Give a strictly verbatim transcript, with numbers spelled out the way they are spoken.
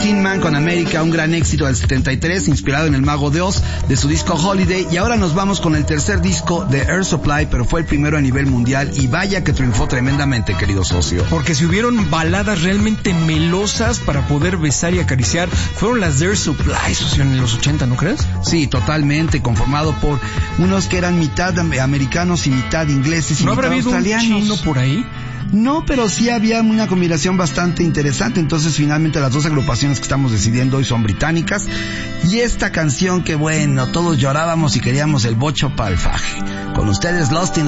Tin Man con América, un gran éxito del setenta y tres, inspirado en El Mago de Oz, de su disco Holiday. Y ahora nos vamos con el tercer disco de Air Supply, pero fue el primero a nivel mundial, y vaya que triunfó tremendamente, querido socio. Porque si hubieron baladas realmente melosas para poder besar y acariciar, fueron las de Air Supply, socio, en los ochenta, ¿no crees? Sí, totalmente, conformado por unos que eran mitad americanos y mitad ingleses y ¿No mitad habrá habido australianos. un chino por ahí? No, pero sí había una combinación bastante interesante. Entonces finalmente las dos agrupaciones que estamos decidiendo hoy son británicas, y esta canción que bueno, todos llorábamos y queríamos el bocho para el faje. Con ustedes, Lost in